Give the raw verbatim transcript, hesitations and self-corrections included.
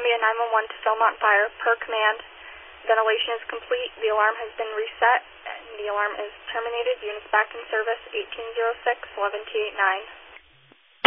Columbia nine one one to Philmont Fire. Per command, ventilation is complete. The alarm has been reset, and the alarm is terminated. Units back in service, eighteen oh six, eleven T eighty-nine.